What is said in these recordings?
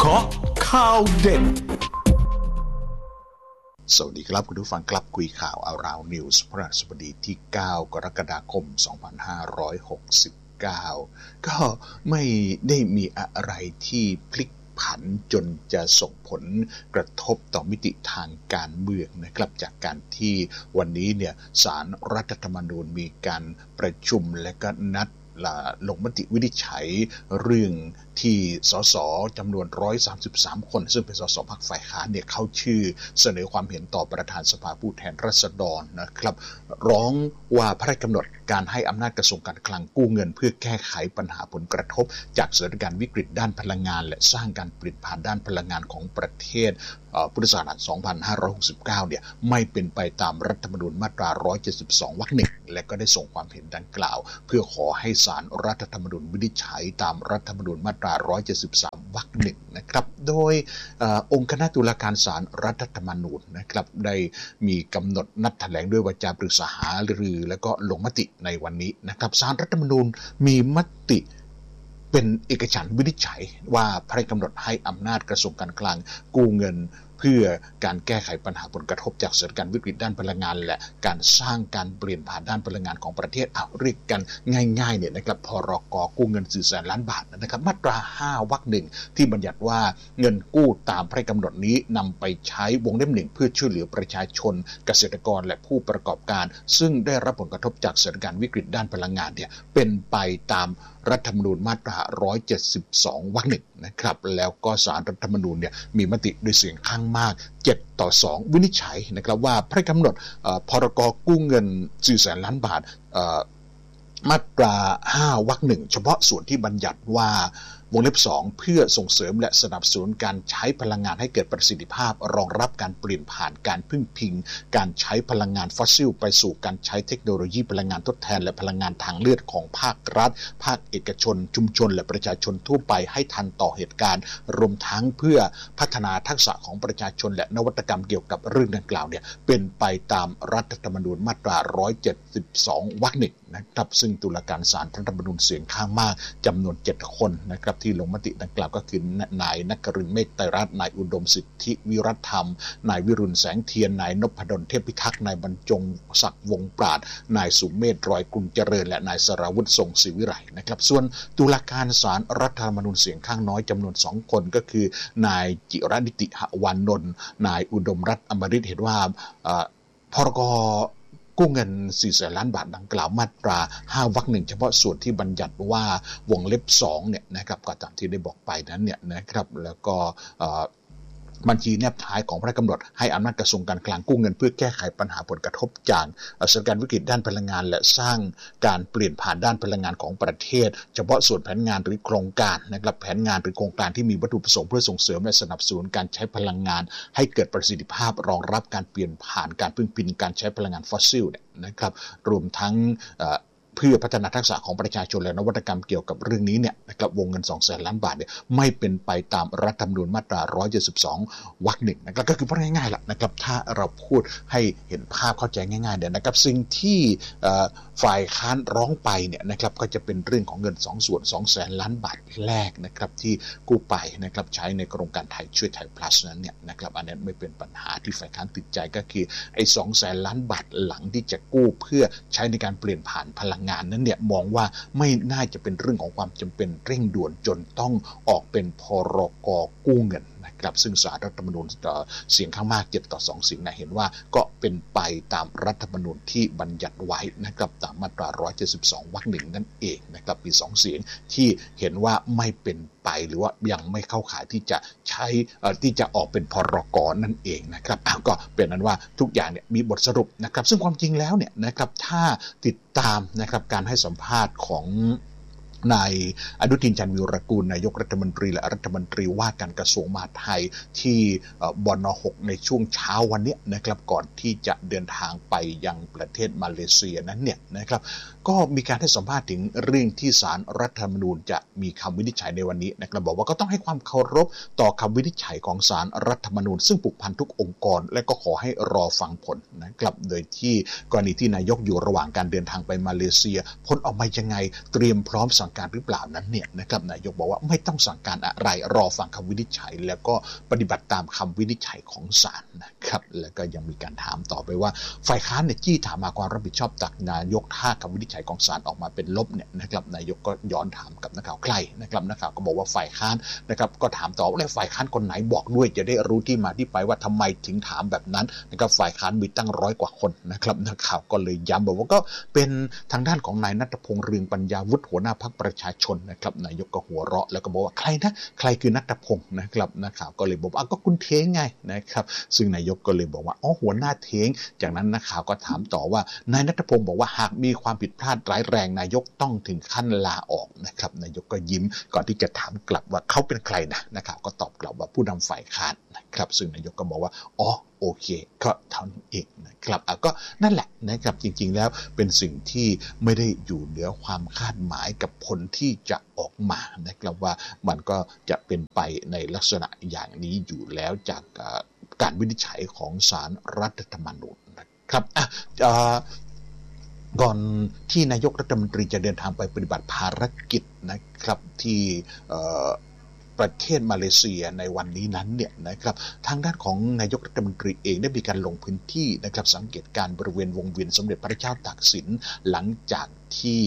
าะข่าวเด่นสวัสดีครับคุณผู้ฟังครับคุยข่าวอาราวนิวส์พฤหัสบดีที่9กรกฎาคม2569ก็ไม่ได้มีอะไรที่พลิกผันจนจะส่งผลกระทบต่อมิติทางการเมืองนะครับจากการที่วันนี้เนี่ยศาลรัฐธรรมนูญมีการประชุมและก็นัดลงมติวินิจฉัยเรื่องที่สสจำนวน133คนซึ่งเป็นสสพรรคฝ่ายค้านเนี่ยเข้าชื่อเสนอความเห็นต่อประธานสภาผู้แทนราษฎรนะครับร้องว่าพระราชกำหนดการให้อำนาจกระทรวงการคลังกู้เงินเพื่อแก้ไขปัญหาผลกระทบจากสถานการณ์วิกฤตด้านพลังงานและสร้างการเปลี่ยนผ่านด้านพลังงานของประเทศพุทธศักราช2569เนี่ยไม่เป็นไปตามรัฐธรรมนูญมาตรา172วรรคหนึ่งและก็ได้ส่งความเห็นดังกล่าวเพื่อขอให้ศาลรัฐธรรมนูญวินิจฉัยตามรัฐธรรมนูญมาตรา173วรรคหนึ่งนะครับโดยองค์คณะตุลาการศาลรัฐธรรมนูญนะครับได้มีกำหนดนัดแถลงด้วยวาจาปรึกษาหารือและก็ลงมติในวันนี้นะครับศาลรัฐธรรมนูญมีมติเป็นเอกฉันท์วินิจฉัยว่าพระราชกำหนดให้อำนาจกระทรวงการคลังกู้เงินเพื่อการแก้ไขปัญหาผลกระทบจากสถานการณ์วิกฤตด้านพลังงานและการสร้างการเปลี่ยนผ่านด้านพลังงานของประเทศเรียกกันง่ายๆเนี่ยนะครับพรก.กู้เงิน400,000 ล้านบาทนะครับมาตรา5วรรคหนึ่งที่บัญญัติว่าเงินกู้ตามพระราชกำหนดนี้นำไปใช้วงเล็บ1เพื่อช่วยเหลือประชาชนเกษตรกรและผู้ประกอบการซึ่งได้รับผลกระทบจากสถานการณ์วิกฤตด้านพลังงานเนี่ยเป็นไปตามรัฐธรรมนูญมาตรา172วรรคหนึ่งนะครับแล้วก็ศาลรัฐธรรมนูญเนี่ยมีมติด้วยเสียงข้างมาก7-2วินิจฉัยนะครับว่าพระราชกำหนดพรก.กู้เงิน400,000 ล้านบาทมาตรา5วรรคหนึ่งเฉพาะส่วนที่บัญญัติว่าวงเล็บ2เพื่อส่งเสริมและสนับสนุนการใช้พลังงานให้เกิดประสิทธิภาพรองรับการเปลี่ยนผ่านการพึ่งพิงการใช้พลังงานฟอสซิลไปสู่การใช้เทคโนโลยีพลังงานทดแทนและพลังงานทางเลือดของภาครัฐภาคเอกชนชุมชนและประชาชนทั่วไปให้ทันต่อเหตุการณ์รวมทั้งเพื่อพัฒนาทักษะของประชาชนและนวัตกรรมเกี่ยวกับเรื่องดังกล่าวเนี่ยเป็นไปตามรัฐธรรมนูญมาตรา172วรรคหนึ่งนะครับซึ่งตุลาการศาลรัฐธรรมนูญเสียงข้างมากจำนวน7คนนะครับที่ลงมติดังกล่าวก็คือนายนครินทร์เมฆไตรรัตน์นายอุดมสิทธิวิรัตธรรมนายวิรุณแสงเทียนนายนพดลเทพพิทักษ์นายบรรจงศักดิ์วงศ์ปราดนายสุเมธรอยกรุงเจริญและนายสราวุฒิทรงศิวิไลนะครับส่วนตุลาการศาลรัฐธรรมนูญเสียงข้างน้อยจำนวน2คนก็คือนายจิรนิติหวานนท์นายอุดมรัตน์อมฤตเห็นว่าพรก.กู้เงิน400,000 ล้านบาทดังกล่าวมาตรา5วรรคหนึ่งเฉพาะส่วนที่บัญญัติว่าวงเล็บ2เนี่ยนะครับก็ตามที่ได้บอกไปนั้นเนี่ยนะครับแล้วก็บัญชีแนบท้ายของพระราชกำหนดให้อำนาจกระทรวงการคลังกู้เงินเพื่อแก้ไขปัญหาผลกระทบจากสถานการณ์วิกฤตด้านพลังงานและสร้างการเปลี่ยนผ่านด้านพลังงานของประเทศเฉพาะส่วนแผนงานหรือโครงการนะครับแผนงานหรือโครงการที่มีวัตถุประสงค์เพื่อส่งเสริมและสนับสนุนการใช้พลังงานให้เกิดประสิทธิภาพรองรับการเปลี่ยนผ่านการพึ่งพิงการใช้พลังงานฟอสซิลนะครับรวมทั้งเพื่อพัฒนาทักษะของประชาชนและนวัตกรรมเกี่ยวกับเรื่องนี้เนี่ยนะครับวงเงิน200,000 ล้านบาทเนี่ยไม่เป็นไปตามรัฐธรรมนูญมาตรา172วรรคหนึ่งนะครับก็คือพูดง่ายๆแหละนะครับถ้าเราพูดให้เห็นภาพเข้าใจง่ายๆเดี๋ยวนะครับสิ่งที่ฝ่ายค้านร้องไปเนี่ยนะครับก็จะเป็นเรื่องของเงิน2ส่วน200,000 ล้านบาทแรกนะครับที่กู้ไปนะครับใช้ในโครงการไทยช่วยไทย plus นั้นเนี่ยนะครับอันนั้นไม่เป็นปัญหาที่ฝ่ายค้านติดใจก็คือไอ้200,000 ล้านบาทหลังที่จะกู้เพื่อใช้ในการเปลี่ยนผ่านพลังงานนั้นเนี่ยมองว่าไม่น่าจะเป็นเรื่องของความจำเป็นเร่งด่วนจนต้องออกเป็นพรก.กู้เงินนะครับซึ่งศาลรัฐธรรมนูญเสียงข้างมาก7-2เสียงเห็นว่าก็เป็นไปตามรัฐธรรมนูญที่บัญญัติไว้นะครับตามมาตรา172วรรคหนึ่งนั่นเองนะครับมี2เสียงที่เห็นว่าไม่เป็นไปหรือว่ายังไม่เข้าข่ายที่จะใช้ที่จะออกเป็นพรก.นั่นเองนะครับก็เป็นนั้นว่าทุกอย่างเนี่ยมีบทสรุปนะครับซึ่งความจริงแล้วเนี่ยนะครับถ้าติดตามนะครับการให้สัมภาษณ์ของนายอนุทิน ชาญวีรกูลนายกรัฐมนตรีและรัฐมนตรีว่าการกระทรวงมหาดไทยที่บน.6ในช่วงเช้าวันนี้นะครับก่อนที่จะเดินทางไปยังประเทศมาเลเซียนั้นเนี่ยนะครับก็มีการให้สัมภาษณ์ถึงเรื่องที่ศาลรัฐธรรมนูญจะมีคำวินิจฉัยในวันนี้นะครับบอกว่าก็ต้องให้ความเคารพต่อคำวินิจฉัยของศาลรัฐธรรมนูญซึ่งผูกพันทุกองค์กรและก็ขอให้รอฟังผลนะครับโดยที่กรณีที่นายกอยู่ระหว่างการเดินทางไปมาเลเซียผลออกมายังไงเตรียมพร้อมสั่งสั่งการหรือเปล่านั้นเนี่ยนะครับนายกบอกว่าไม่ต้องสั่งการอะไรรอฟังคำวินิจฉัยแล้วก็ปฏิบัติตามคำวินิจฉัยของศาลนะครับแล้วก็ยังมีการถามต่อไปว่าฝ่ายค้านเนี่ยจี้ถามมาความรับผิดชอบจากนายกถ้าคำวินิจฉัยของศาลออกมาเป็นลบเนี่ยนะครับนายกก็ย้อนถามกับนักข่าวใครนะครับนักข่าวก็บอกว่าฝ่ายค้านนะครับก็ถามต่อว่าฝ่ายค้านคนไหนบอกด้วยจะได้รู้ที่มาที่ไปว่าทำไมถึงถามแบบนั้นนะครับฝ่ายค้านมีตั้ง100 กว่าคนนะครับนักข่าวก็เลยย้ำบอกว่าก็เป็นทางด้านของนายณัฐพงษ์เรืองปัญญาวุฒิหัวหน้าพรรคประชาชนนะครับนายกก็หัวเราะแล้วก็บอกว่าใครนะใครคือณัฐพงษ์นะครับนักข่าวก็เลยบอกว่าก็คุณเท้งไงนะครับซึ่งนายกก็เลยบอกว่าอ๋อหัวหน้าเท้งจากนั้นนักข่าวก็ถามต่อว่านายณัฐพงษ์บอกว่าหากมีความผิดพลาดร้ายแรงนายกต้องถึงขั้นลาออกนะครับนายกก็ยิ้มก่อนที่จะถามกลับว่าเขาเป็นใครนะนักข่าวก็ตอบกลับว่าผู้นำฝ่ายค้านนะครับซึ่งนายกก็บอกว่าอ๋อโอเคก็เท่านั้นเองนะครับก็นั่นแหละนะครับจริงๆแล้วเป็นสิ่งที่ไม่ได้อยู่เหนือความคาดหมายกับผลที่จะออกมานะครับว่ามันก็จะเป็นไปในลักษณะอย่างนี้อยู่แล้วจากการวินิจฉัยของศาลรัฐธรรมนูญนะครับก่อนที่นายกรัฐมนตรีจะเดินทางไปปฏิบัติภารกิจนะครับที่ประเทศมาเลเซียในวันนี้นั้นเนี่ยนะครับทางด้านของนายกรัฐมนตรีเองได้มีการลงพื้นที่นะครับสังเกตการบริเวณวงเวียนสมเด็จพระเจ้าตากสินหลังจากที่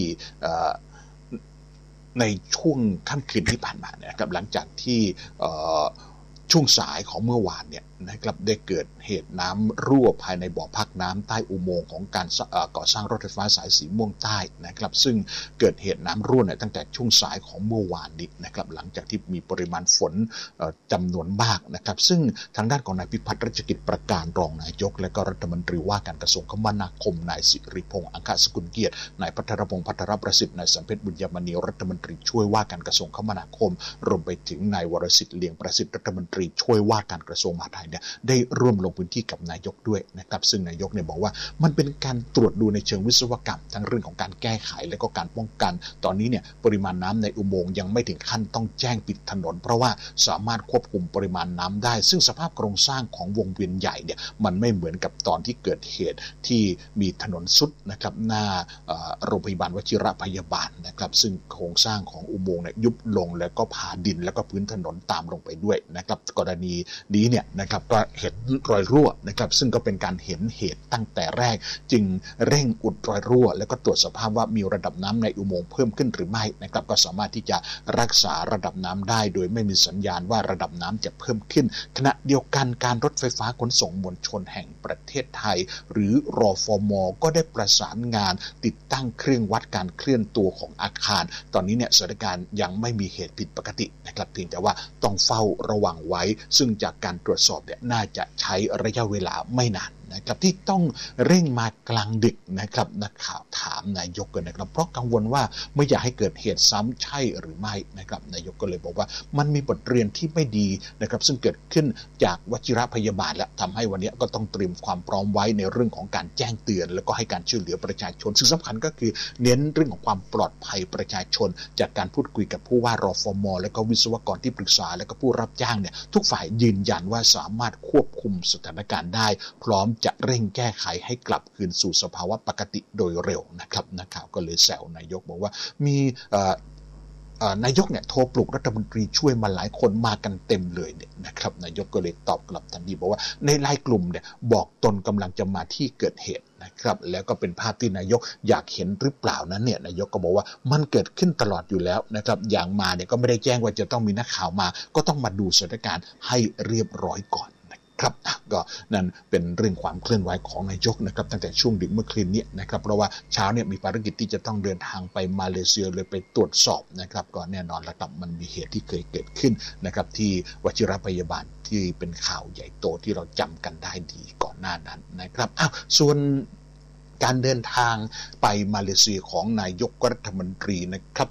ในช่วงค่ำคืนที่ผ่านมานะครับหลังจากที่ช่วงสายของเมื่อวานเนี่ยนะครับได้เกิดเหตุน้ำรั่วภายในบ่อพักน้ำใต้อุโมงค์ของการก่อสร้างรถไฟฟ้าสายสีม่วงใต้นะครับซึ่งเกิดเหตุน้ำรั่วตั้งแต่ช่วงสายของเมื่อวานนี้นะครับหลังจากที่มีปริมาณฝนจำนวนมากนะครับซึ่งทางด้านของนายพิพัฒน์รัชกิจประการรองนายกและก็รัฐมนตรีว่าการกระทรวงคมนาคมนายสิริพงษ์อังคสกุลเกียรตินายภัทรพงษ์ภัทรประสิทธิ์นายสันเพชรบุญยมณีรัฐมนตรีช่วยว่าการกระทรวงคมนาคมรวมไปถึงนายวรสิทธิ์เลียงประสิทธิ์รัฐมนตรีช่วยว่าการกระทรวงมหาดไทยเนี่ยได้ร่วมลงพื้นที่กับนายกด้วยนะครับซึ่งนายกเนี่ยบอกว่ามันเป็นการตรวจดูในเชิงวิศวกรรมทั้งเรื่องของการแก้ไขและก็การป้องกันตอนนี้เนี่ยปริมาณน้ำในอุโมงค์ยังไม่ถึงขั้นต้องแจ้งปิดถนนเพราะว่าสามารถควบคุมปริมาณน้ำได้ซึ่งสภาพโครงสร้างของวงเวียนใหญ่เนี่ยมันไม่เหมือนกับตอนที่เกิดเหตุที่มีถนนสุดนะครับหน้าโรงพยาบาลวชิรพยาบาลนะครับซึ่งโครงสร้างของอุโมงค์เนี่ยยุบลงแล้วก็พาดินแล้วก็พื้นถนนตามลงไปด้วยนะครับกรณีนี้เนี่ยนะครับก็เห็นรอยรั่วนะครับซึ่งก็เป็นการเห็นเหตุตั้งแต่แรกจึงเร่งอุดรอยรั่วแล้วก็ตรวจสภาพว่ามีระดับน้ำในอุโมงค์เพิ่มขึ้นหรือไม่นะครับก็สามารถที่จะรักษาระดับน้ำได้โดยไม่มีสัญญาณว่าระดับน้ำจะเพิ่มขึ้นขณะเดียวกันการรถไฟฟ้าขนส่งมวลชนแห่งประเทศไทยหรือรฟม.ก็ได้ประสานงานติดตั้งเครื่องวัดการเคลื่อนตัวของอาคารตอนนี้เนี่ยสถานการณ์ยังไม่มีเหตุผิดปกตินะครับเพียงแต่ว่าต้องเฝ้าระวังไว้ซึ่งจากการตรวจสอบเนี่ยน่าจะใช้ระยะเวลาไม่นานนะครับที่ต้องเร่งมากลางดึกนะครับนักข่าวถามนายกกันนะครับเพราะกังวลว่าไม่อยากให้เกิดเหตุซ้ำใช่หรือไม่นะครับนายกก็เลยบอกว่ามันมีบทเรียนที่ไม่ดีนะครับซึ่งเกิดขึ้นจากวชิรพยาบาลและทำให้วันนี้ก็ต้องเตรียมความพร้อมไว้ในเรื่องของการแจ้งเตือนแล้วก็ให้การช่วยเหลือประชาชนซึ่งสำคัญก็คือเน้นเรื่องของความปลอดภัยประชาชนจากการพูดคุยกับผู้ว่ารฟม.และก็วิศวกรที่ปรึกษาและก็ผู้รับจ้างเนี่ยทุกฝ่ายยืนยันว่าสามารถควบคุมสถานการณ์ได้พร้อมจะเร่งแก้ไขให้กลับคืนสู่สภาวะปกติโดยเร็วนะครับนักข่าวก็เลยแซวนายกบอกว่ามีนายกเนี่ยโทรปลุกรัฐมนตรีช่วยมาหลายคนมากันเต็มเลยเนี่ยนะครับนายกก็เลยตอบกลับทันทีบอกว่าในไลน์กลุ่มเนี่ยบอกตนกำลังจะมาที่เกิดเหตุนะครับแล้วก็เป็นภาพที่นายกอยากเห็นหรือเปล่านั้นเนี่ยนายกก็บอกว่ามันเกิดขึ้นตลอดอยู่แล้วนะครับอย่างมาเนี่ยก็ไม่ได้แจ้งว่าจะต้องมีนักข่าวมาก็ต้องมาดูสถานการณ์ให้เรียบร้อยก่อนครับก็นั่นเป็นเรื่องความเคลื่อนไหวของนายกนะครับตั้งแต่ช่วงดึกเมื่อคืนนี้นะครับเพราะว่าเช้าเนี่ยมีภารกิจที่จะต้องเดินทางไปมาเลเซียเลยไปตรวจสอบนะครับก็แน่นอนแล้วครับมันมีเหตุที่เคยเกิดขึ้นนะครับที่วชิรพยาบาลที่เป็นข่าวใหญ่โตที่เราจำกันได้ดีก่อนหน้านั้นนะครับส่วนการเดินทางไปมาเลเซียของนายกรัฐมนตรีนะครับ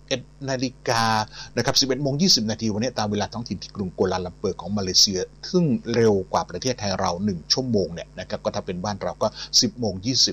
11 นาฬิกานะครับ 11:20 นาทีวันนี้ตามเวลาท้องถิ่นที่กรุงกัวลาลัมเปอร์ของมาเลเซียซึ่งเร็วกว่าประเทศไทยเรา1 ชั่วโมงเนี่ยนะครับก็ถ้าเป็นบ้านเราก็ 10:20 น.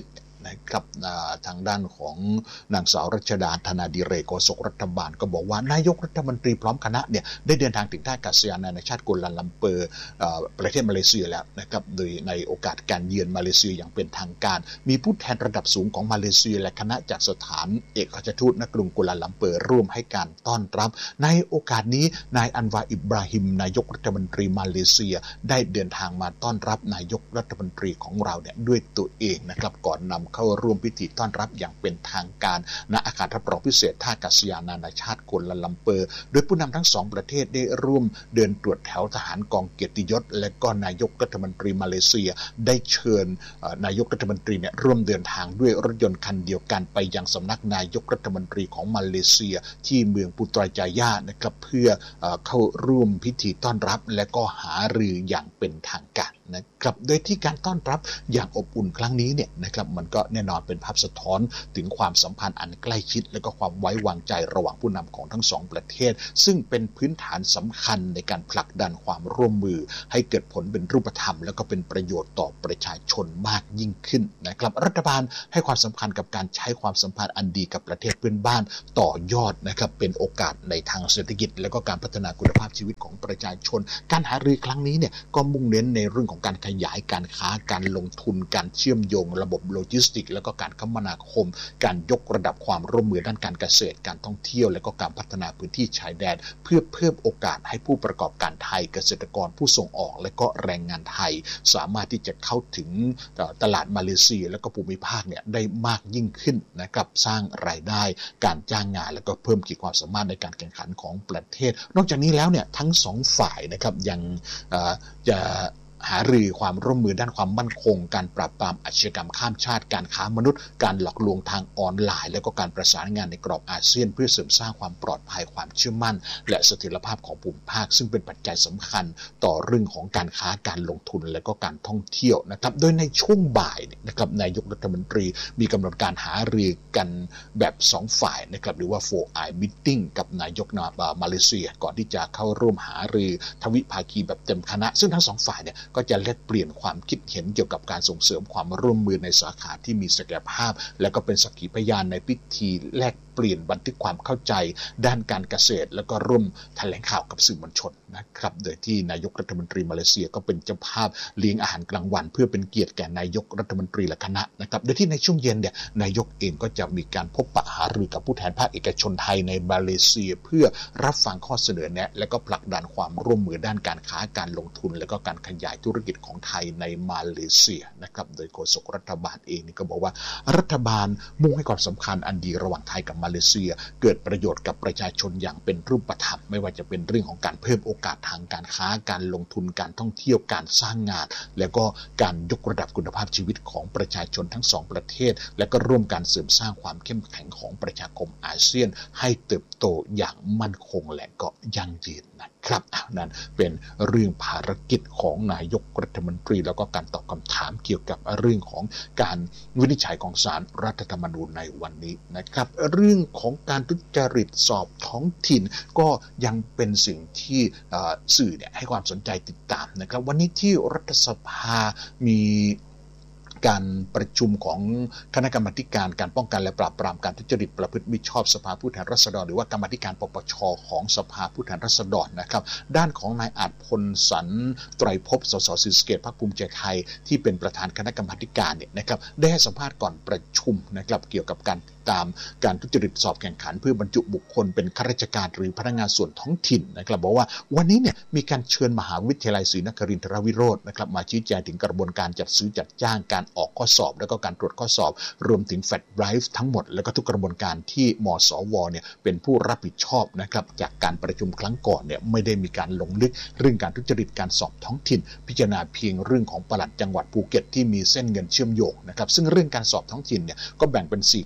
นะครับทางด้านของนางสาวรัชดาธนาดิเรกโฆษกรัฐบาลก็บอกว่านายกรัฐมนตรีพร้อมคณะเนี่ยได้เดินทางถึงท่าอากาศยานนานาชาติกัวลาลัมเปอร์ประเทศมาเลเซียแล้วนะครับโดยในโอกาสการเยือนมาเลเซียอย่างเป็นทางการมีผู้แทนระดับสูงของมาเลเซียและคณะจากสถานเอกอัครทูตณกรุงกัวลาลัมเปอร์ร่วมให้การต้อนรับในโอกาสนี้นายอันวาอิบราฮิมนายกรัฐมนตรีมาเลเซียได้เดินทางมาต้อนรับนายกรัฐมนตรีของเราเนี่ยด้วยตัวเองนะครับก่อนนำเข้าร่วมพิธีต้อนรับอย่างเป็นทางการณอาคารรับรองพิเศษท่าอากาศยานนานาชาติกัวลาลัมเปอร์โดยผู้นำทั้งสองประเทศได้ร่วมเดินตรวจแถวทหารกองเกียรติยศและก็นายกรัฐมนตรีมาเลเซียได้เชิญนายกรัฐมนตรีเนี่ยร่วมเดินทางด้วยรถยนต์คันเดียวกันไปยังสำนักนายกรัฐมนตรีของมาเลเซียที่เมืองปุตราจายานะครับเพื่อเข้าร่วมพิธีต้อนรับและก็หารืออย่างเป็นทางการนะครับโดยที่การต้อนรับอย่างอบอุ่นครั้งนี้เนี่ยนะครับมันก็แน่นอนเป็นภาพสะท้อนถึงความสัมพันธ์อันใกล้ชิดและก็ความไว้วางใจระหว่างผู้นำของทั้งสองประเทศซึ่งเป็นพื้นฐานสำคัญในการผลักดันความร่วมมือให้เกิดผลเป็นรูปธรรมและก็เป็นประโยชน์ต่อประชาชนมากยิ่งขึ้นนะครับรัฐบาลให้ความสำคัญกับการใช้ความสัมพันธ์อันดีกับประเทศเพื่อนบ้านต่อยอดนะครับเป็นโอกาสในทางเศรษฐกิจและก็การพัฒนาคุณภาพชีวิตของประชาชนการหารือครั้งนี้เนี่ยก็มุ่งเน้นในเรื่องของการขยายการค้าการลงทุนการเชื่อมโยงระบบโลจิสติกส์และก็การคมนาคมการยกระดับความร่วมมือด้านการเกษตรการท่องเที่ยวและก็การพัฒนาพื้นที่ชายแดนเพื่อเพิ่มโอกาสให้ผู้ประกอบการไทยเกษตรกรผู้ส่งออกและก็แรงงานไทยสามารถที่จะเข้าถึงตลาดมาเลเซียและก็ภูมิภาคเนี่ยได้มากยิ่งขึ้นนะครับสร้างรายได้การจ้างงานและก็เพิ่มขีดความสามารถในการแข่งขันของประเทศนอกจากนี้แล้วเนี่ยทั้งสองฝ่ายนะครับยังจะหารือความร่วมมือด้านความมั่นคงการปราบปรามอาชญากรรมข้ามชาติการค้ามนุษย์การหลอกลวงทางออนไลน์และก็การประสานงานในกรอบอาเซียนเพื่อเสริมสร้างความปลอดภัยความเชื่อมั่นและเสถียรภาพของภูมิภาคซึ่งเป็นปัจจัยสำคัญต่อเรื่องของการค้าการลงทุนและก็การท่องเที่ยวนะครับโดยในช่วงบ่ายนะครับนายกรัฐมนตรีมีกำหนดการหารือกันแบบ2ฝ่ายนะครับหรือว่า 4 eye meeting กับนายกมาเลเซียก่อนที่จะเข้าร่วมหารือทวิภาคีแบบเต็มคณะซึ่งทั้ง2ฝ่ายเนี่ยก็จะแลกเปลี่ยนความคิดเห็นเกี่ยวกับการส่งเสริมความร่วมมือในสาขาที่มีศักยภาพและก็เป็นสักขีพยานในพิธีแลกเปลี่ยนบันทึกความเข้าใจด้านการเกษตรแล้วก็ร่วมแถลงข่าวกับสื่อมวลชนนะครับโดยที่นายกรัฐมนตรีมาเลเซียก็เป็นเจ้าภาพเลี้ยงอาหารกลางวันเพื่อเป็นเกียรติแก่นายกรัฐมนตรีและคณะนะครับโดยที่ในช่วงเย็นเนี่ยนายกเองก็จะมีการพบปะหารือกับผู้แทนภาคเอกชนไทยในมาเลเซียเพื่อรับฟังข้อเสนอแนะและก็ผลักดันความร่วมมือด้านการค้าการลงทุนและก็การขยายธุรกิจของไทยในมาเลเซียนะครับโดยโฆษกรัฐบาลเองนี่ก็บอกว่ารัฐบาลมุ่งให้ความสำคัญอันดีระหว่างไทยกับมาเลเซียเกิดประโยชน์กับประชาชนอย่างเป็นรูปธรรมไม่ว่าจะเป็นเรื่องของการเพิ่มโอกาสทางการค้าการลงทุนการท่องเที่ยวการสร้างงานและก็การยกระดับคุณภาพชีวิตของประชาชนทั้งสองประเทศและก็ร่วมกันเสริมสร้างความเข้มแข็งของประชาคมอาเซียนให้เติบโตอย่างมั่นคงและก็ยั่งยืนนะครับนั่นเป็นเรื่องภารกิจของนายกรัฐมนตรีแล้วก็การตอบคำถามเกี่ยวกับเรื่องของการวินิจฉัยของศาลรัฐธรรมนูญในวันนี้นะครับเรื่องของการทุจริตสอบท้องถิ่นก็ยังเป็นสิ่งที่สื่อเนี่ยให้ความสนใจติดตามนะครับวันนี้ที่รัฐสภามีการประชุมของคณะกรรมาการการป้องกันและปราบปรามการทุจริตประพฤติมิชอบสภาผู้แทนราษฎรหรือว่ากรรมาการปปชของสภาผู้แทนราษฎรนะครับด้านของนายอาจพลสันไตรภพสสศรีสะเกษพรรคภูมิใจไทยที่เป็นประธานคณะกรรมาการเนี่ยนะครับได้ให้สัมภาษณ์ก่อนประชุมนะครับเกี่ยวกับการตามการทุจริตสอบแข่งขันเพื่อบรรจุบุคคลเป็นข้าราชการหรือพนักงานส่วนท้องถิ่นนะครับบอกว่าวันนี้เนี่ยมีการเชิญมหาวิทยาลัยศรีนครินทรวิโรจน์นะครับมาชี้แจงถึงกระบวนการจัดซื้อจัดจ้างการออกข้อสอบแล้วก็การตรวจข้อสอบรวมถึงแฟลชไดรฟ์ทั้งหมดแล้วก็ทุกกระบวนการที่มสวเนี่ยเป็นผู้รับผิดชอบนะครับจากการประชุมครั้งก่อนเนี่ยไม่ได้มีการลงลึกเรื่องการทุจริตการสอบท้องถิ่นพิจารณาเพียงเรื่องของปลัดจังหวัดภูเก็ตที่มีเส้นเงินเชื่อมโยงนะครับซึ่งเรื่องการสอบท้องถิ่นเนี่ยก็แบ่งเป็น4กลุ่มนะครับ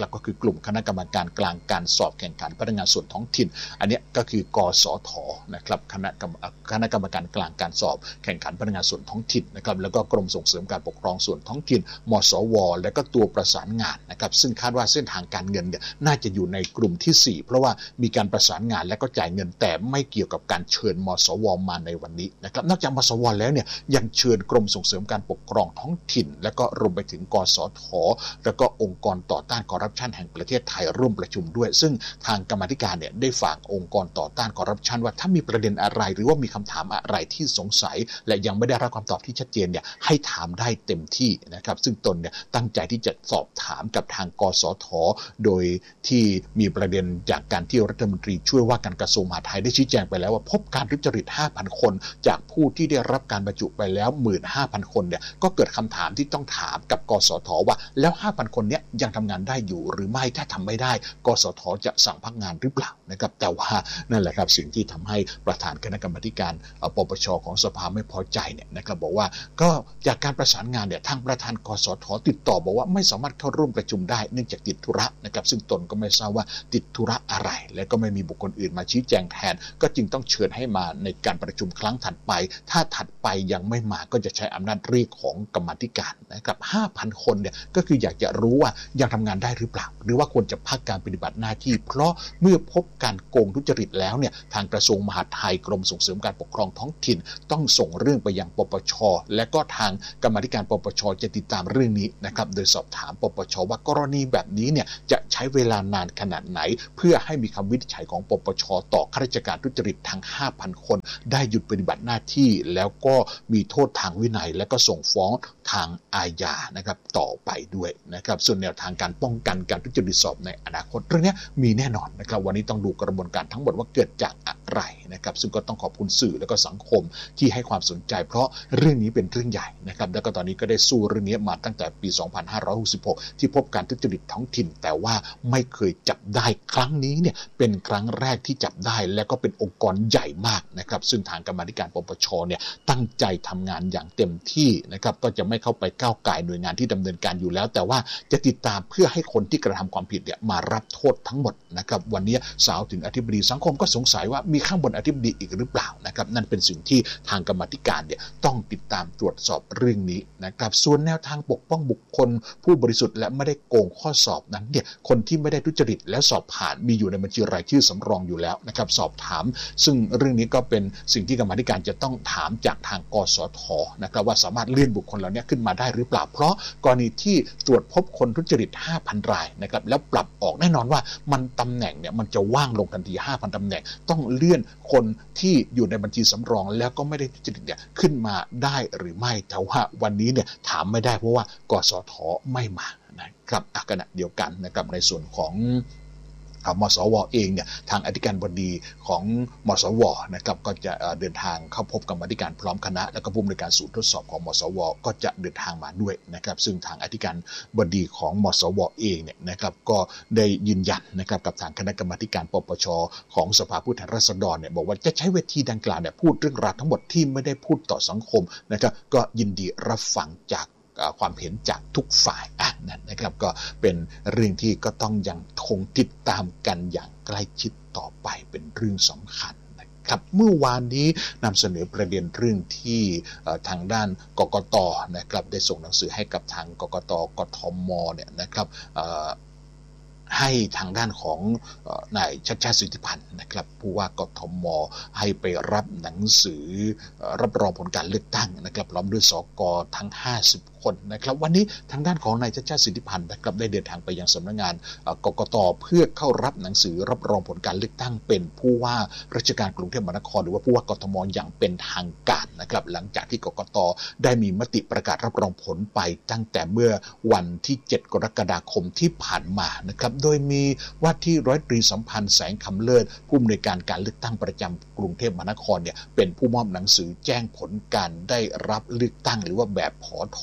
นะครับก็คือกลุ่มคณะกรรมการกลางการสอบแข่งขันพนักงานส่วนท้องถิ่นอันนี้ก็คือกสทนะครับคณะกรรมการกลางการสอบแข่งขันพนักงานส่วนท้องถิ่นนะครับแล้วก็กรมส่งเสริมการปกครองส่วนท้องถิ่นมสวและก็ตัวประสานงานนะครับซึ่งคาดว่าเส้นทางการเงินเนี่ยน่าจะอยู่ในกลุ่มที่4เพราะว่ามีการประสานงานและก็จ่ายเงินแต่ไม่เกี่ยวกับการเชิญมสวมาในวันนี้นะครับนอกจากมสวแล้วเนี่ยยังเชิญกรมส่งเสริมการปกครองท้องถิ่นและก็รวมไปถึงกสทแล้วก็องค์กรต่อต้านคอร์รัปชันแห่งประเทศไทยร่วมประชุมด้วยซึ่งทางกรรมาธิการเนี่ยได้ฝากองค์กรต่อต้านคอร์รัปชันว่าถ้ามีประเด็นอะไรหรือว่ามีคำถามอะไรที่สงสัยและยังไม่ได้รับคำตอบที่ชัดเจนเนี่ยให้ถามได้เต็มที่นะครับซึ่งตนเนี่ยตั้งใจที่จะสอบถามกับทางกสทโดยที่มีประเด็นจากการที่รัฐมนตรีช่วยว่าการกระทรวงมหาดไทยได้ชี้แจงไปแล้วว่าพบการทุจริต 5,000 คนจากผู้ที่ได้รับการบรรจุไปแล้ว 15,000 คนเนี่ยก็เกิดคำถามที่ต้องถามกับกสทว่าแล้ว 5,000 คนเนี้ยยังทำงานได้อยู่หรือไม่ถ้าทำไม่ได้กสทจะสั่งพักงานหรือเปล่านะครับแต่ว่านั่นแหละครับสิ่งที่ทำให้ประธานคณะกรรมาธิการปปชของสภาไม่พอใจเนี่ยนะครับบอกว่าก็จากการประสานงานเนี่ยทางประธานกสทติดต่อบอกว่าไม่สามารถเข้าร่วมประชุมได้เนื่องจากติดธุระนะครับซึ่งตนก็ไม่ทราบว่าติดธุระอะไรและก็ไม่มีบุคคลอื่นมาชี้แจงแทนก็จึงต้องเชิญให้มาในการประชุมครั้งถัดไปถ้าถัดไปยังไม่มาก็จะใช้อำนาจเรียกของกรรมาธิการนะครับ 5,000 คนเนี่ยก็คืออยากจะรู้ว่ายังทำงานได้หรือเปล่าหรือว่าควรจะพักการปฏิบัติหน้าที่เพราะเมื่อพบการโกงทุจริตแล้วเนี่ยทางกระทรวงมหาดไทยกรมส่งเสริมการปกครองท้องถิ่นต้องส่งเรื่องไปยังปปชและก็ทางกรรมาธิการปปชจะติดตามเรื่องนี้นะครับโดยสอบถามปปชว่ากรณีแบบนี้เนี่ยจะใช้เวลานานขนาดไหนเพื่อให้มีคำวินิจฉัยของปปชต่อข้าราชการทุจริตทั้ง 5,000 คนได้หยุดปฏิบัติหน้าที่แล้วก็มีโทษทางวินัยและก็ส่งฟ้องทางอาญานะครับต่อไปด้วยนะครับส่วนแนวทางการป้องกันการทุจริตสอบในอนาคตเรื่องนี้มีแน่นอนนะครับวันนี้ต้องดูกระบวนการทั้งหมดว่าเกิดจากอะไรนะครับซึ่งก็ต้องขอบคุณสื่อและก็สังคมที่ให้ความสนใจเพราะเรื่องนี้เป็นเรื่องใหญ่นะครับแล้วก็ตอนนี้ก็ได้สู้เรื่องนี้มาตั้งแต่ปี 2566 ที่พบการทุจริตท้องถิ่นแต่ว่าไม่เคยจับได้ครั้งนี้เนี่ยเป็นครั้งแรกที่จับได้และก็เป็นองค์กรใหญ่มากนะครับซึ่งทางกรรมาธิการปปชเนี่ยตั้งใจทำงานอย่างเต็มที่นะครับก็จะไม่เข้าไปก้าวก่ายหน่วยงานที่ดำเนินการอยู่แล้วแต่ว่าจะติดตามเพื่อให้คนที่กระทำความผิดเนี่ยมารับโทษทั้งหมดนะครับวันนี้สาวถึงอธิบดีสังคมก็สงสัยว่ามีข้างบนอธิบดีอีกหรือเปล่านะครับนั่นเป็นสิ่งที่ทางกรรมาธิการเนี่ยต้องติดตามตรวจสอบเรื่องนี้นะครับส่วนแนวทางปกป้องบุคคลผู้บริสุทธิ์และไม่ได้โกงข้อสอบนั้นเนี่ยคนที่ไม่ได้ทุจริตและสอบผ่านมีอยู่ในบัญชีรายชื่อสำรองอยู่แล้วนะครับสอบถามซึ่งเรื่องนี้ก็เป็นสิ่งที่กรรมาธิการจะต้องถามจากทางกสทนะครับว่าสามารถเลื่อนบุคคลเหล่านี้ขึ้นมาได้หรือเปล่าเพราะกรณีที่ตรวจพบคนทุจริต 5,000 รายนะครับแล้วปรับออกแน่นอนว่ามันตำแหน่งเนี่ยมันจะว่างลงทันที 5,000 ตำแหน่งต้องเลื่อนคนที่อยู่ในบัญชีสำรองแล้วก็ไม่ได้ทุจริตเนี่ยขึ้นมาได้หรือไม่แต่ว่าวันนี้เนี่ยถามไม่ได้เพราะว่ากสทไม่มานะครับขณะเดียวกันนะครับในส่วนของมสวเองเนี่ยทางอธิการบดีของมสวนะครับก็จะเดินทางเข้าพบกรรมาธิการพร้อมคณะและก็ผู้อำนวยการศูนย์ทดสอบของมสวก็จะเดินทางมาด้วยนะครับซึ่งทางอธิการบดีของมสวเองเนี่ยนะครับก็ได้ยืนยันนะครับกับทางคณะกรรมาการปปชของสภาผู้แทนราษฎรเนี่ยบอกว่าจะใช้เวทีดังกล่าวเนี่ยพูดเรื่องราวทั้งหมดที่ไม่ได้พูดต่อสังคมนะครับก็ยินดีรับฟังจากความเห็นจากทุกฝ่ายนั่นนะครับก็เป็นเรื่องที่ก็ต้องยังคงติดตามกันอย่างใกล้ชิดต่อไปเป็นเรื่องสำคัญนะครับเมื่อวานนี้นำเสนอประเด็นเรื่องที่ทางด้านกกต.นะครับได้ส่งหนังสือให้กับทางกกต.กทม.เนี่ยนะครับให้ทางด้านของนายชัชชาติสิทธิพันธ์นะครับผู้ว่ากทม.ให้ไปรับหนังสือรับรองผลการเลือกตั้งนะครับพร้อมด้วยสก.ทั้ง50 คนนะครับวันนี้ทางด้านของนายชัชชาติสิทธิพันธ์นะครับได้เดินทางไปยังสำนักงานกกต.เพื่อเข้ารับหนังสือรับรองผลการเลือกตั้งเป็นผู้ว่าราชการกรุงเทพมหานครหรือว่าผู้ว่ากทม.อย่างเป็นทางการนะครับหลังจากที่กกต.ได้มีมติประกาศรับรองผลไปตั้งแต่เมื่อวันที่7 กรกฎาคมที่ผ่านมานะครับโดยมีว่าที่ร้อยตรีสัมพันธ์แสงคำเลิศผู้อำนวยการการเลือกตั้งประจำกรุงเทพมหานครเนี่ยเป็นผู้มอบหนังสือแจ้งผลการได้รับเลือกตั้งหรือว่าแบบผท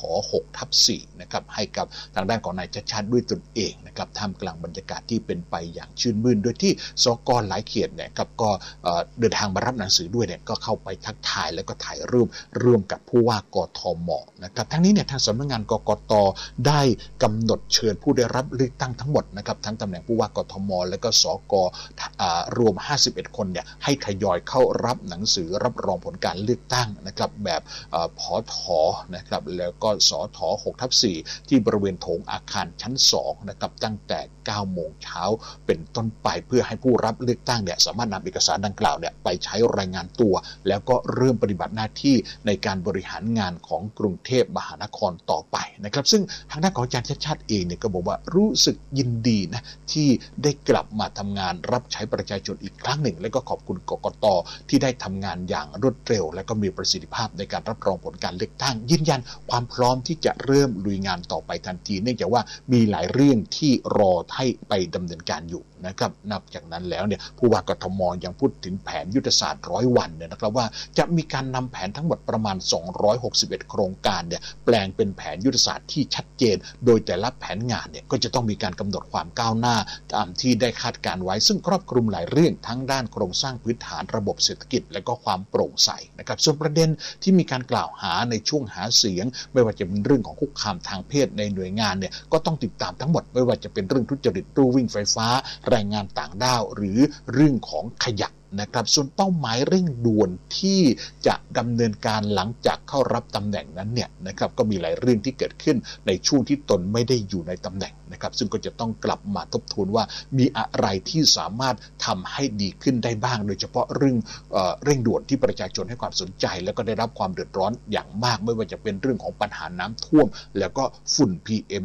6/4นะครับให้กับทางด้านของนายชัชชาติด้วยตนเองนะครับท่ามกลางบรรยากาศที่เป็นไปอย่างชื่นมื่นโดยที่สกหลายเขตเนี่ยครับก็เดินทางมารับหนังสือด้วยเนี่ยก็เข้าไปทักทายแล้วก็ถ่ายรูปร่วมกับผู้ว่ากทมนะครับทั้งนี้เนี่ยทางสำนักงานกกต.ได้กำหนดเชิญผู้ได้รับเลือกตั้งทั้งหมดนะครับทั้งตำแหน่งผู้ว่ากทมและก็สกรวม51คนเนี่ยให้ทยอยเข้ารับหนังสือรับรองผลการเลือกตั้งนะครับแบบผทนะครับแล้วก็สท6/4ที่บริเวณโถงอาคารชั้น2นะครับตั้งแต่9 โมงเช้าเป็นต้นไปเพื่อให้ผู้รับเลือกตั้งเนี่ยสามารถนำเอกสารดังกล่าวเนี่ยไปใช้รายงานตัวแล้วก็เริ่มปฏิบัติหน้าที่ในการบริหารงานของกรุงเทพมหานครต่อไปนะครับซึ่งทางด้านของอาจารย์ชัชชาติเองเนี่ยก็บอกว่ารู้สึกยินดีนะที่ได้กลับมาทำงานรับใช้ประชาชนอีกครั้งหนึ่งและก็ขอบคุณกกต.ที่ได้ทำงานอย่างรวดเร็วและก็มีประสิทธิภาพในการรับรองผลการเลือกตั้งยืนยันความพร้อมที่จะเริ่มลุยงานต่อไปทันทีเนื่องจากว่ามีหลายเรื่องที่รอให้ไปดำเนินการอยู่นะครับนับจากนั้นแล้วเนี่ยผู้ว่ากทมยังพูดถึงแผนยุทธศาสตร์100 วันเนี่ยนะครับว่าจะมีการนำแผนทั้งหมดประมาณ261โครงการเนี่ยแปลงเป็นแผนยุทธศาสตร์ที่ชัดเจนโดยแต่ละแผนงานเนี่ยก็จะต้องมีการกำหนดความก้าวหน้าตามที่ได้คาดการไว้ซึ่งครอบคลุมหลายเรื่องทั้งด้านโครงสร้างพื้นฐานระบบเศรษฐกิจและก็ความโปร่งใสนะครับส่วนประเด็นที่มีการกล่าวหาในช่วงหาเสียงไม่ว่าจะเป็นเรื่องของคุกคามทางเพศในหน่วยงานเนี่ยก็ต้องติดตามทั้งหมดไม่ว่าจะเป็นเรื่องทุจริตตู้วิ่งไฟฟ้าแรงงานต่างด้าวหรือเรื่องของขยะนะครับส่วนเป้าหมายเร่งด่วนที่จะดำเนินการหลังจากเข้ารับตำแหน่งนั้นเนี่ยนะครับก็มีหลายเรื่องที่เกิดขึ้นในช่วงที่ตนไม่ได้อยู่ในตำแหน่งนะครับซึ่งก็จะต้องกลับมาทบทวนว่ามีอะไรที่สามารถทำให้ดีขึ้นได้บ้างโดยเฉพาะเรื่องเร่งด่วนที่ประชาชนให้ความสนใจแล้วก็ได้รับความเดือดร้อนอย่างมากไม่ว่าจะเป็นเรื่องของปัญหาน้ำท่วมแล้วก็ฝุ่น PM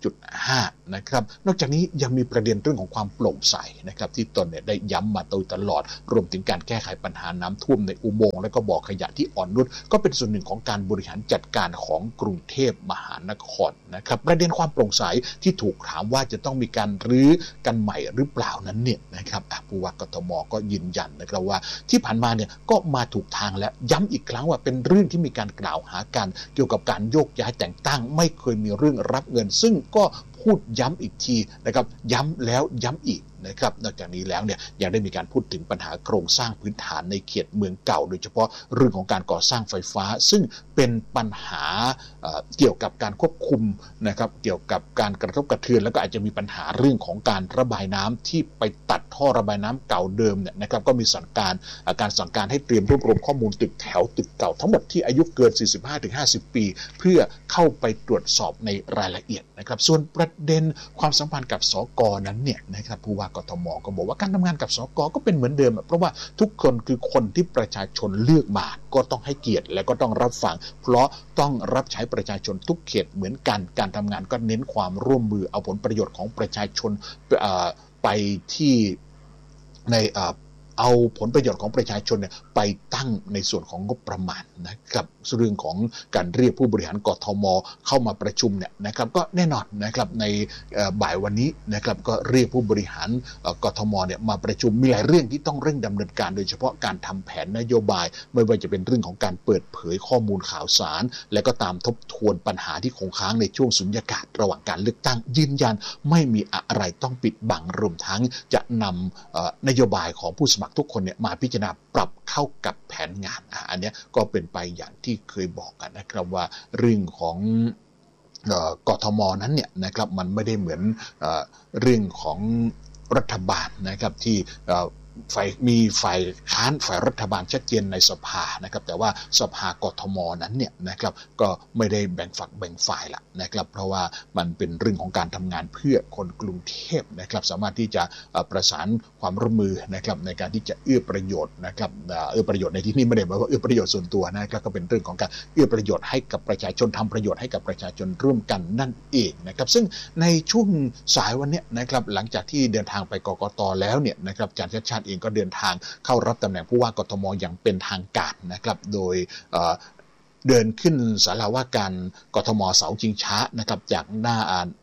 2.5 นะครับนอกจากนี้ยังมีประเด็นเรื่องของความโปร่งใสนะครับที่ตนเนี่ยได้ย้ำมาโดยตลอดรวมถึงการแก้ไขปัญหาน้ำท่วมในอุโมงค์และก็บ่อขยะที่อ่อนนุชก็เป็นส่วนหนึ่งของการบริหารจัดการของกรุงเทพมหานครนะครับประเด็นความโปร่งใสที่ถูกถามว่าจะต้องมีการรื้อกันใหม่หรือเปล่านั้นเนี่ยนะครับผู้ว่ากทมก็ยืนยันนะครับว่าที่ผ่านมาเนี่ยก็มาถูกทางและย้ำอีกครั้งว่าเป็นเรื่องที่มีการกล่าวหากันเกี่ยวกับการโยกย้ายแต่งตั้งไม่เคยมีเรื่องรับเงินซึ่งก็พูดย้ำอีกทีนะครับย้ำแล้วย้ำอีกนะครับนอกจากนี้แล้วเนี่ยยังได้มีการพูดถึงปัญหาโครงสร้างพื้นฐานในเขตเมืองเก่าโดยเฉพาะเรื่องของการก่อสร้างไฟฟ้าซึ่งเป็นปัญหาเกี่ยวกับการควบคุมนะครับเกี่ยวกับการกระทบกระเทือนแล้วก็อาจจะมีปัญหาเรื่องของการระบายน้ำที่ไปตัดท่อระบายน้ำเก่าเดิมเนี่ยนะครับก็มีสั่งการให้เตรียมรวบรวมข้อมูลตึกแถวตึกเก่าทั้งหมดที่อายุเกิน 45-50 ปีเพื่อเข้าไปตรวจสอบในรายละเอียดนะครับส่วนประเด็นความสัมพันธ์กับสก.นั้นเนี่ยนะครับผู้ว่ากทม.ก็บอกว่าการทำงานกับสก.ก็เป็นเหมือนเดิมเพราะว่าทุกคนคือคนที่ประชาชนเลือกมาก็ต้องให้เกียรติและก็ต้องรับฟังเพราะต้องรับใช้ประชาชนทุกเขตเหมือนกันการทำงานก็เน้นความร่วมมือเอาผลประโยชน์ของประชาชนไปที่ในเอาผลประโยชน์ของประชาชนเนี่ยไปตั้งในส่วนของงบประมาณนะครับเรื่องของการเรียกผู้บริหารกทม.เข้ามาประชุมเนี่ยนะครับก็แน่นอนนะครับในบ่ายวันนี้นะครับก็เรียกผู้บริหารกทม.เนี่ยมาประชุมมีหลายเรื่องที่ต้องเร่งดำเนินการโดยเฉพาะการทำแผนนโยบายไม่ว่าจะเป็นเรื่องของการเปิดเผยข้อมูลข่าวสารและก็ตามทบทวนปัญหาที่คงค้างในช่วงสุญญากาศระหว่างการเลือกตั้งยืนยันไม่มีอะไรต้องปิดบังรวมทั้งจะนำนโยบายของผู้สมัครทุกคนเนี่ยมาพิจารณาปรับเข้ากับแผนงานอันนี้ก็เป็นไปอย่างที่เคยบอกกันนะครับว่าเรื่องของกทม.นั้นเนี่ยนะครับมันไม่ได้เหมือนเรื่องของรัฐบาลนะครับที่มีฝ่ายค้านฝ่ายรัฐบาลชัดเจนในสภานะครับแต่ว่าสภากทม.นั้นเนี่ยนะครับก็ไม่ได้แบ่งฝักแบ่งฝ่ายละนะครับเพราะว่ามันเป็นเรื่องของการทำงานเพื่อคนกรุงเทพนะครับสามารถที่จะประสานความร่วมมือนะครับในการที่จะเอื้อประโยชน์นะครับเอื้อประโยชน์ในที่นี้ไม่ได้หมายว่าเอื้อประโยชน์ส่วนตัวนะครับก็เป็นเรื่องของการเอื้อประโยชน์ให้กับประชาชนทำประโยชน์ให้กับประชาชนร่วมกันนั่นเองนะครับซึ่งในช่วงสายวันนี้นะครับหลังจากที่เดินทางไปกกต.แล้วเนี่ยนะครับอาจารย์ชัชชาติเองก็เดินทางเข้ารับตำแหน่งผู้ว่ากทม.อย่างเป็นทางการนะครับโดยเดินขึ้นศาลาว่าการกทม.เสาชิงช้านะครับจากหน้า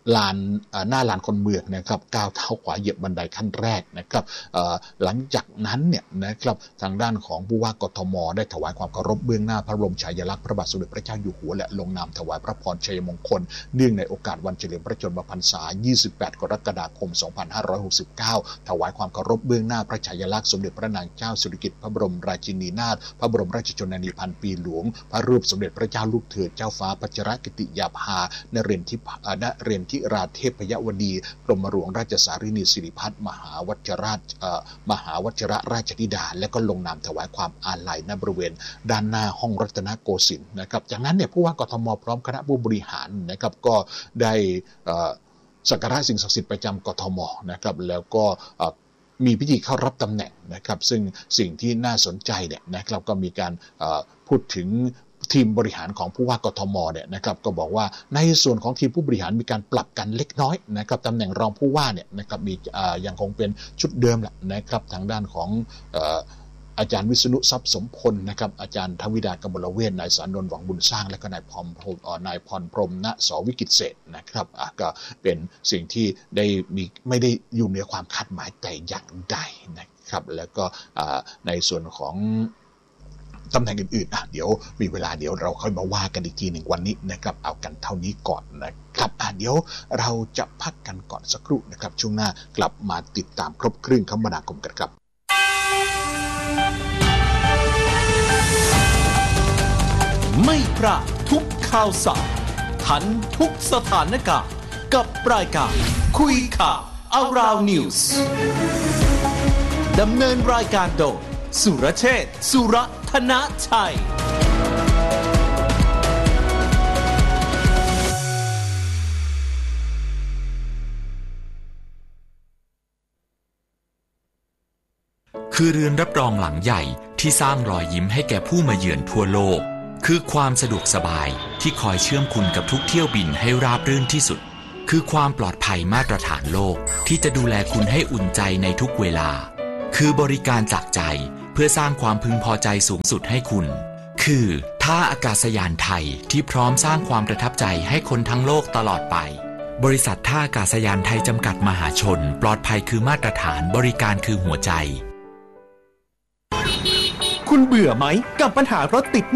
หน้าลานคนเมืองนะครับก้าวเท้าขวาเหยียบบันไดขั้นแรกนะครับหลังจากนั้นเนี่ยนะครับทางด้านของผู้ว่ากทมได้ถวายความเคารพเบื้องหน้าพระบรมฉายาลักษณ์พระบาทสมเด็จพระเจ้าอยู่หัวและลงนามถวายพระพรชัยมงคลเนื่องในโอกาสวันเฉลิมพระชนมพรรษา 28 กรกฎาคม 2569 ถวายความเคารพเบื้องหน้าพระฉายาลักษณ์สมเด็จพระนางเจ้าสิริกิติ์พระบรมราชินีนาถพระบรมราชชนนีพันปีหลวงพระรูปสมเด็จพระเจ้าลูกเธอเจ้าฟ้าพัชรกิติยาภานเรนทิราเทพยวดีกรมหลวงราชสารินีสิริพัฒน์มหาวัชรราชธิดาและก็ลงนามถวายความอาลัยณบริเวณด้านหน้าห้องรัตนโกสินทร์นะครับจากนั้นเนี่ยผู้ว่ากทมพร้อมคณะผู้บริหารนะครับก็ได้สักการะสิ่งศักดิ์สิทธิ์ประจำกทมนะครับแล้วก็มีพิธีเข้ารับตำแหน่งนะครับซึ่งสิ่งที่น่าสนใจเนี่ยนะครับก็มีการพูดถึงทีมบริหารของผู้ว่ากทมเนี่ยนะครับก็บอกว่าในส่วนของทีมผู้บริหารมีการปรับกันเล็กน้อยนะครับตำแหน่งรองผู้ว่าเนี่ยนะครับมียังคงเป็นชุดเดิมแหละนะครับทางด้านของอาจารย์วิษณุทรัพย์สมพลนะครับอาจารย์ทวิดากมลเวชนายสานนท์หวังบุญสร้างและก็นายพรพรมณสวิกิตเศรษฐ์นะครับก็เป็นสิ่งที่ไม่ได้อยู่เหนือความคาดหมายแต่อย่างใดนะครับแล้วก็ในส่วนของตำแหน่งอื่นๆเดี๋ยวมีเวลาเดี๋ยวเราค่อยมาว่ากันอีกทีหนึ่งวันนี้นะครับเอากันเท่านี้ก่อนนะครับเดี๋ยวเราจะพักกันก่อนสักครู่นะครับช่วงหน้ากลับมาติดตามครบครึ่งคมนาคมกันครับไม่พลาดทุกข่าวสารทันทุกสถานการณ์กับรายการคุยข่าว Around News ดำเนินรายการโดยสุรเชษฐ์ สุรธนชัยคือเรือนรับรองหลังใหญ่ที่สร้างรอยยิ้มให้แก่ผู้มาเยือนทั่วโลกคือความสะดวกสบายที่คอยเชื่อมคุณกับทุกเที่ยวบินให้ราบรื่นที่สุดคือความปลอดภัยมาตรฐานโลกที่จะดูแลคุณให้อุ่นใจในทุกเวลาคือบริการจากใจเพื่อสร้างความพึงพอใจสูงสุดให้คุณคือท่าอากาศยานไทยที่พร้อมสร้างความประทับใจให้คนทั้งโลกตลอดไปบริษัทท่าอากาศยานไทยจำกัดมหาชนปลอดภัยคือมาตรฐานบริการคือหัวใจคุณเบื่อไหมกับปัญหารถติด